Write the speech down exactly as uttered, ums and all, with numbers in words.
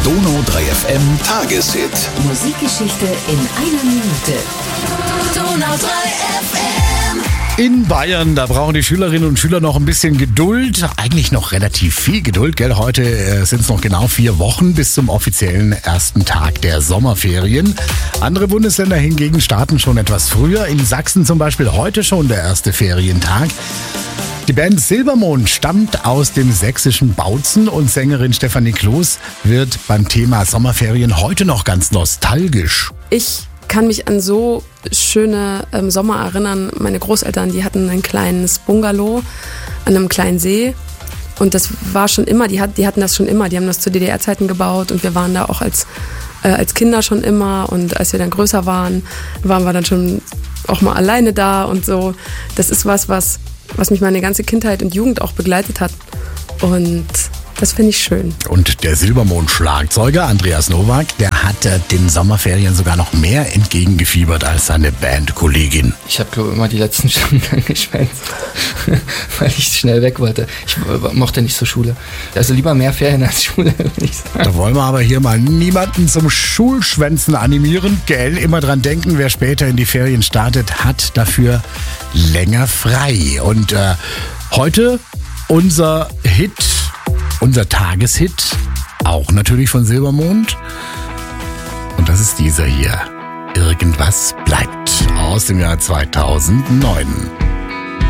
Donau drei F M Tageshit. Musikgeschichte in einer Minute. Donau drei F M. In Bayern, da brauchen die Schülerinnen und Schüler noch ein bisschen Geduld. Eigentlich noch relativ viel Geduld, gell? Heute äh, sind es noch genau vier Wochen bis zum offiziellen ersten Tag der Sommerferien. Andere Bundesländer hingegen starten schon etwas früher. In Sachsen zum Beispiel heute schon der erste Ferientag. Die Band Silbermond stammt aus dem sächsischen Bautzen und Sängerin Stefanie Kloß wird beim Thema Sommerferien heute noch ganz nostalgisch. Ich kann mich an so schöne ähm, Sommer erinnern. Meine Großeltern, die hatten ein kleines Bungalow an einem kleinen See. Und das war schon immer, die, hat, die hatten das schon immer. Die haben das zu D D R-Zeiten gebaut und wir waren da auch als, äh, als Kinder schon immer. Und als wir dann größer waren, waren wir dann schon auch mal alleine da und so. Das ist was, was, was mich meine ganze Kindheit und Jugend auch begleitet hat. Und das finde ich schön. Und der Silbermond-Schlagzeuger Andreas Nowak, der hat äh, den Sommerferien sogar noch mehr entgegengefiebert als seine Bandkollegin. Ich habe, glaube ich, immer die letzten Stunden angeschwänzt, weil ich schnell weg wollte. Ich mochte nicht so Schule. Also lieber mehr Ferien als Schule, würde ich sagen. Da wollen wir aber hier mal niemanden zum Schulschwänzen animieren. Gell, immer dran denken, wer später in die Ferien startet, hat dafür länger frei. Und äh, heute unser Hit, unser Tageshit, auch natürlich von Silbermond. Und das ist dieser hier. Irgendwas bleibt aus dem Jahr zweitausendneun.